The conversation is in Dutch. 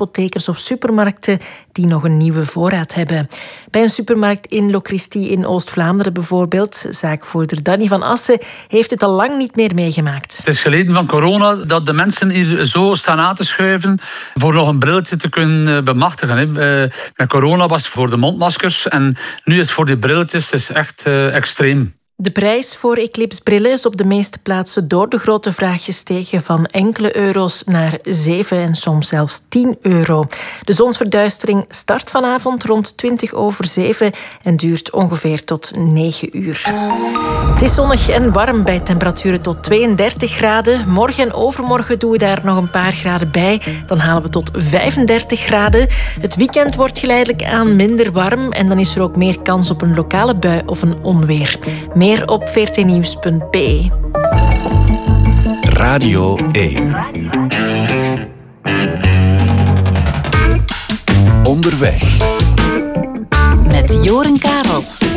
apothekers of supermarkten die nog een nieuwe voorraad hebben. Bij een supermarkt in Locristi in Oost-Vlaanderen bijvoorbeeld, zaakvoerder Danny van Assen, heeft het al lang niet meer meegemaakt. Het is geleden van corona dat de mensen hier zo staan aan te schuiven voor nog een brilletje te kunnen bemachtigen. Met corona was het voor de mondmaskers en nu is het voor die brilletjes. Het is echt extreem. De prijs voor Eclipse-brillen is op de meeste plaatsen door de grote vraag gestegen van enkele euro's naar 7 en soms zelfs 10 euro. De zonsverduistering start vanavond rond 7:20 en duurt ongeveer tot 9 uur. Het is zonnig en warm bij temperaturen tot 32 graden. Morgen en overmorgen doen we daar nog een paar graden bij. Dan halen we tot 35 graden. Het weekend wordt geleidelijk aan minder warm en dan is er ook meer kans op een lokale bui of een onweer. Meer op vrtnieuws.be. Radio 1. Onderweg. Met Joren Karels.